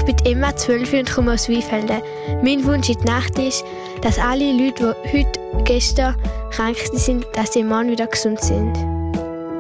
Ich bin Emma, 12 und komme aus Weinfelden. Mein Wunsch in der Nacht ist, dass alle Leute, die gestern krank sind, dass sie morgen wieder gesund sind.